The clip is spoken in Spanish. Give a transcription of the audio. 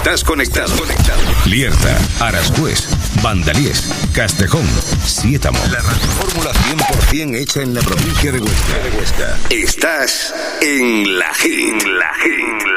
Estás conectado. Lierta, Arascués, Vandaliés, Castejón, Siétamo. La radiofórmula 100% hecha en la provincia de Huesca. Estás en La Hit.